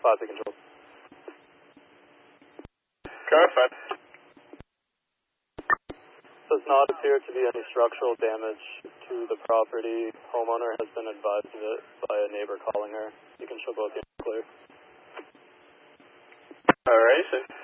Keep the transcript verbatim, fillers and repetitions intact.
Classic control. Car five. Does not appear to be any structural damage to the property. Homeowner has been advised of it by a neighbor calling her. You can show both units clear. Alright, so